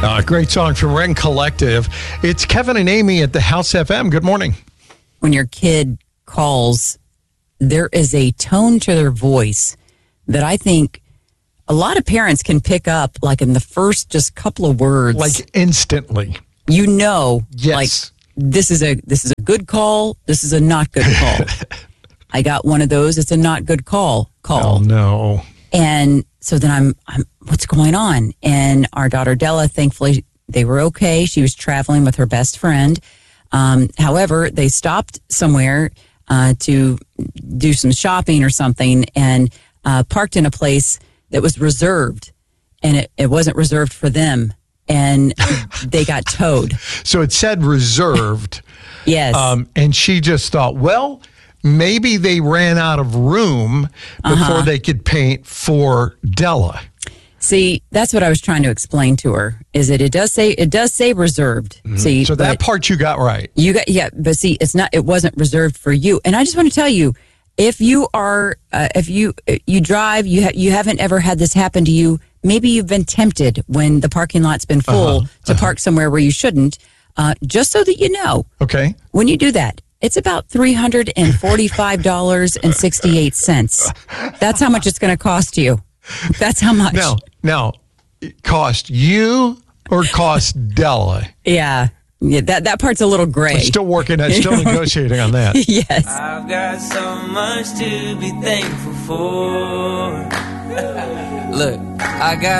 Great song from Ren Collective. It's Kevin and Amy at the House FM. Good morning. When your kid calls, there is a tone to their voice that I think a lot of parents can pick up, like in the first just couple of words. Like instantly. You know, yes. Like this is a good call, this is a not good call. I got one of those, it's a not good call. Oh, no. And so then I'm what's going on? And our daughter Della, thankfully, they were okay. She was traveling with her best friend. However, they stopped somewhere to do some shopping or something and parked in a place that was reserved. And it wasn't reserved for them. And they got towed. So it said reserved. Yes. And she just thought, well, maybe they ran out of room before they could paint for Della. See, that's what I was trying to explain to her. Is that it does say reserved. Mm-hmm. See, so that part you got right. But see, it wasn't reserved for you. And I just want to tell you, if you are, if you drive, you haven't ever had this happen to you. Maybe you've been tempted when the parking lot's been full to park somewhere where you shouldn't. Just so that you know, okay, when you do that, it's about $345.68. That's how much it's going to cost you. That's how much. Now, it cost you or cost Della? Yeah, that part's a little gray. I'm still working. I'm still negotiating on that. Yes. I've got so much to be thankful for. Look, I got